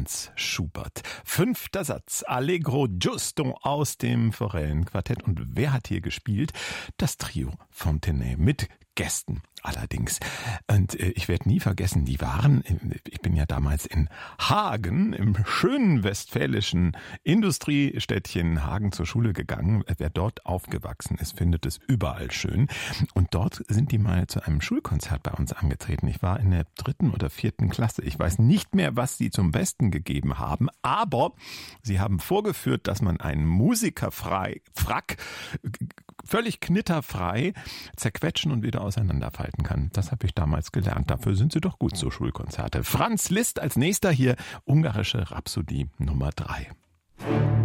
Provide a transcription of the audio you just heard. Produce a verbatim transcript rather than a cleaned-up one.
Franz Schubert. Fünfter Satz, Allegro Giusto aus dem Forellenquartett. Und wer hat hier gespielt? Das Trio Fontenay mit Gästen allerdings. Und äh, ich werde nie vergessen, die waren, ich bin ja damals in Hagen, im schönen westfälischen Industriestädtchen Hagen zur Schule gegangen. Wer dort aufgewachsen ist, findet es überall schön. Und dort sind die mal zu einem Schulkonzert bei uns angetreten. Ich war in der dritten oder vierten Klasse. Ich weiß nicht mehr, was sie zum Besten gegeben haben, aber sie haben vorgeführt, dass man einen musikerfrei Frack völlig knitterfrei zerquetschen und wieder auseinanderfalten kann. Das habe ich damals gelernt. Dafür sind sie doch gut, so Schulkonzerte. Franz Liszt als nächster hier, ungarische Rhapsodie Nummer drei.